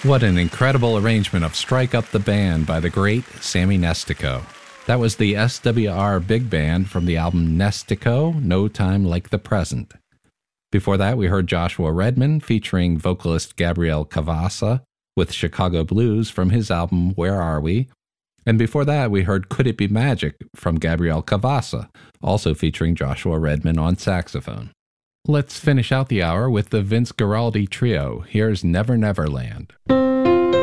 What an incredible arrangement of Strike Up the Band by the great Sammy Nestico. That was the SWR Big Band from the album Nestico, No Time Like the Present. Before that, we heard Joshua Redman featuring vocalist Gabriel Cavassa with Chicago Blues from his album Where Are We? And before that, we heard Could It Be Magic from Gabriel Cavassa, also featuring Joshua Redman on saxophone. Let's finish out the hour with the Vince Guaraldi Trio. Here's Never Never Land.